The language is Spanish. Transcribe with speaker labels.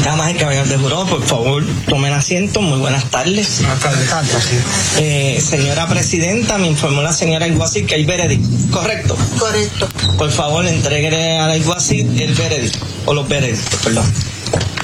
Speaker 1: Damas y caballeros del jurado, por favor, tomen asiento. Muy buenas tardes.
Speaker 2: Buenas tardes.
Speaker 1: Señora presidenta, me informó la señora alguacil que hay veredicto. ¿Correcto?
Speaker 3: Correcto.
Speaker 1: Por favor, entréguele al alguacil el veredicto, o los veredictos, perdón.